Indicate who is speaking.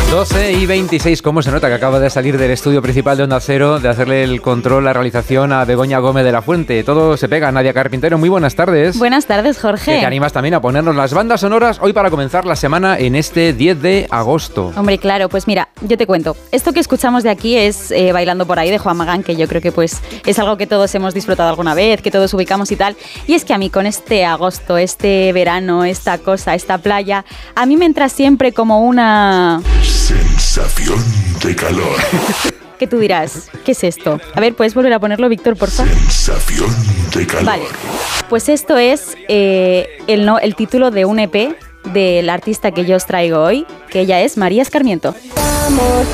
Speaker 1: 12:26, ¿cómo se nota que acaba de salir del estudio principal de Onda Cero, de hacerle el control, la realización a Begoña Gómez de la Fuente? Todo se pega. Nadia Carpintero, muy buenas tardes.
Speaker 2: Buenas tardes, Jorge.
Speaker 1: Que te animas también a ponernos las bandas sonoras hoy para comenzar la semana en este 10 de agosto.
Speaker 2: Hombre, claro, pues mira, yo te cuento. Esto que escuchamos de aquí es Bailando por ahí de Juan Magán, que yo creo que pues es algo que todos hemos disfrutado alguna vez, que todos ubicamos y tal. Y es que a mí con este agosto, este verano, esta cosa, esta playa, a mí me entra siempre como una...
Speaker 3: sensación de calor.
Speaker 2: ¿Qué tú dirás? ¿Qué es esto? A ver, ¿puedes volver a ponerlo, Víctor, por favor?
Speaker 3: Sensación de calor.
Speaker 2: Vale, pues esto es el título de un EP del artista que yo os traigo hoy, que ella es María Escarmiento.